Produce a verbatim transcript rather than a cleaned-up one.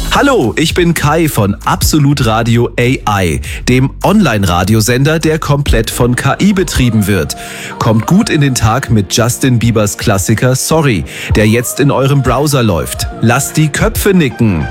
Hallo, ich bin Kai von Absolut Radio A I, dem Online-Radiosender, der komplett von K I betrieben wird. Kommt gut in den Tag mit Justin Biebers Klassiker Sorry, der jetzt in eurem Browser läuft. Lasst die Köpfe nicken.